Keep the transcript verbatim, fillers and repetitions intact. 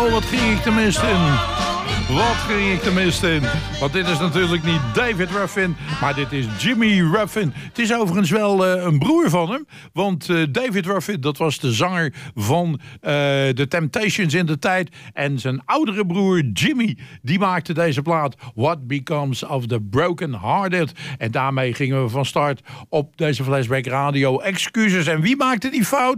Oh, wat ging ik de mist in. Wat ging ik de mist in. Want dit is natuurlijk niet David Ruffin, maar dit is Jimmy Ruffin. Het is overigens wel uh, een broer van hem. Want uh, David Ruffin, dat was de zanger van uh, The Temptations in de tijd. En zijn oudere broer Jimmy, die maakte deze plaat What Becomes of the Broken Hearted. En daarmee gingen we van start op deze Flashback Radio. Excuses. En wie maakte die fout?